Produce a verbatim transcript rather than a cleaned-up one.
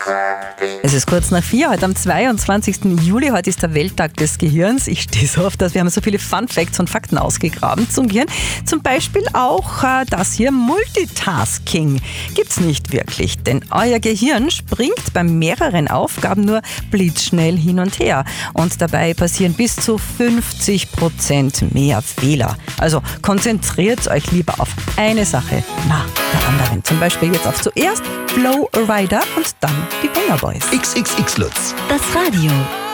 Es ist kurz nach vier, heute am zweiundzwanzigsten Juli. Heute ist der Welttag des Gehirns. Ich stehe so auf das. Wir haben so viele Fun Facts und Fakten ausgegraben zum Gehirn. Zum Beispiel auch äh, das hier, Multitasking. Gibt's nicht wirklich, denn euer Gehirn springt bei mehreren Aufgaben nur blitzschnell hin und her. Und dabei passieren bis zu fünfzig Prozent mehr Fehler. Also konzentriert euch lieber auf eine Sache nach der anderen. Zum Beispiel jetzt auf zuerst Flow Rider und dann die Banger Boys. X X X Lutz. Das Radio.